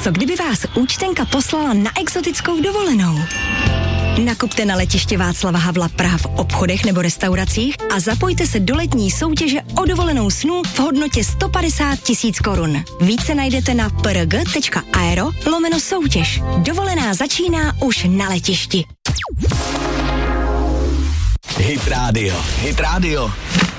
Co kdyby vás účtenka poslala na exotickou dovolenou? Nakupte na letiště Václava Havla Praha v obchodech nebo restauracích a zapojte se do letní soutěže o dovolenou snů v hodnotě 150 000 korun. Více najdete na prg.aero/soutěž. Dovolená začíná už na letišti. Hit Radio.